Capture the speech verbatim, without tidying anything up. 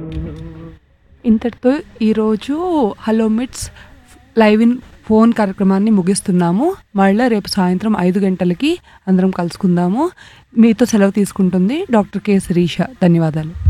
ఇంతటితో ఈరోజు హలో మిట్స్ లైవ్ ఇన్ ఫోన్ కార్యక్రమాన్ని ముగిస్తున్నాము. మళ్ళా రేపు సాయంత్రం ఐదు గంటలకి అందరం కలుసుకుందాము. మీతో సెలవు తీసుకుంటుంది డాక్టర్ కె శిరీష. ధన్యవాదాలు.